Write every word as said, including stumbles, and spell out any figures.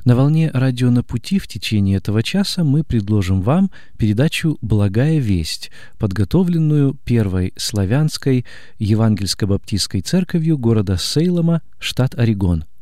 На волне «Радио на пути» в течение этого часа мы предложим вам передачу «Благая весть», подготовленную Первой славянской евангельско-баптистской церковью города Сейлома, штат Орегон.